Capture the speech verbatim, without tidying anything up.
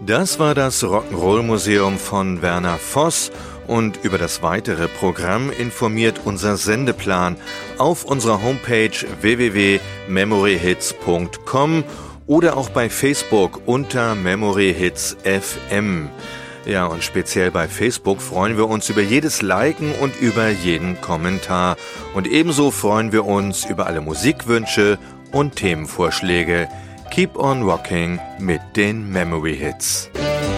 Das war das Rock'n'Roll-Museum von Werner Voss und über das weitere Programm informiert unser Sendeplan auf unserer Homepage w w w punkt memory hits punkt com oder auch bei Facebook unter Memory Hits F M. Ja, und speziell bei Facebook freuen wir uns über jedes Liken und über jeden Kommentar. Und ebenso freuen wir uns über alle Musikwünsche und Themenvorschläge. Keep on rocking mit den Memory Hits.